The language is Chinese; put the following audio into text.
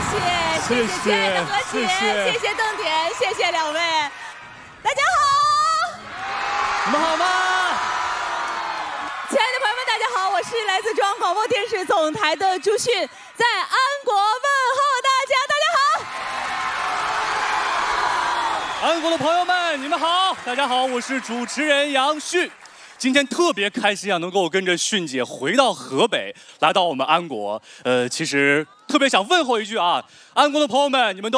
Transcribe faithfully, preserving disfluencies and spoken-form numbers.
谢谢谢谢邓和姐，谢谢邓典，谢谢两位，大家好， 你们好吗？ 亲爱的朋友们，大家好，我是来自中央广播电视总台的朱迅，在安国问候大家，大家好。安国的朋友们，你们好，大家好，我是主持人杨迅。今天特别开心啊，能够跟着迅姐回到河北，来到我们安国。呃，其实特别想问候一句啊，安国的朋友们，你们都。